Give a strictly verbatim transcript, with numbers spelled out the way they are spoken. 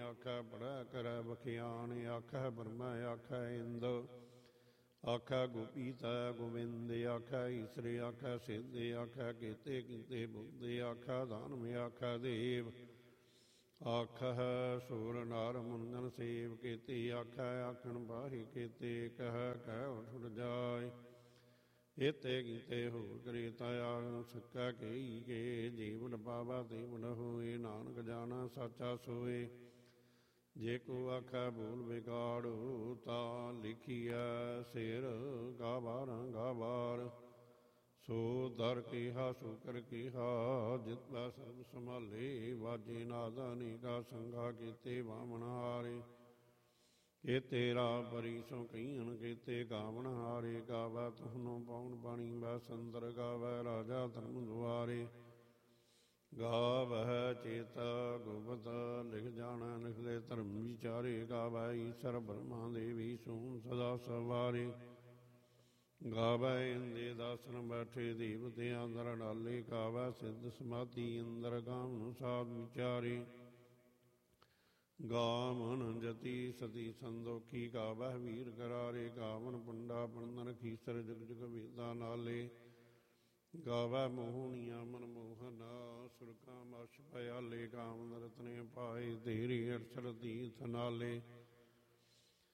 आखै पढ़ै करै बखियान आखै ब्रह्म आखै इंद आखै गोपीता गोविंद आखै ईसरे आखै सिद्ध आखै केते कीते बुद्ध आखै दानव आखै देव आखै सूर नार मुनगन सेव केते आखै आखन बाहि केते कह कह उठ जाय एते कीते होर करे ताया सक्का कही के जीवन पावा तेवन होए नानक जाना साचा सोए जे को आखै बोल बिगाड़ो ता लिखिया सिर गावार गावार सो दर केहा सो कर केहा जितवा सर्ब संभाले वाजे नादा अनेका संघा केते वामन हारे केते राह परी सो कईन केते गावन हारे गावै तुहनो पौन पानी वै संदर गावै राजा धर्म दुआरे गावै चेता गुप्त लिख जाना लिखले धर्म विचारे गावै ईश्वर ब्रह्मा देवी सोम सदा सवारे गावै इंदे दासन बैठे देवते अंदर डाले गावै सिद्ध समाधि अंदर गावन साध विचारे गावन जति सती संदोखी गावै वीर करारे गावन पंडा पंदन खीसर जुग जुग वेदा नाले गावै मोहनिया मन मोहना सुरखा मश भयाले गावन रतने पाए तेरी अरसर तीर्थ नाले